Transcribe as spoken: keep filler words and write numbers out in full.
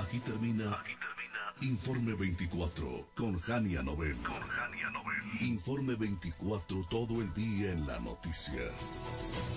Aquí termina, aquí termina Informe veinticuatro con Jania Nobel. Con Jania Nobel. Informe veinticuatro, todo el día en la noticia.